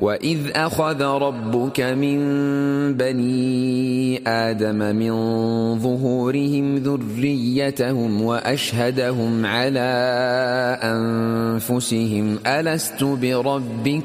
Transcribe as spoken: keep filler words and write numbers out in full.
وإذ أخذ ربك من بني آدم من ظهورهم ذريتهم وأشهدهم على أنفسهم ألست بربكم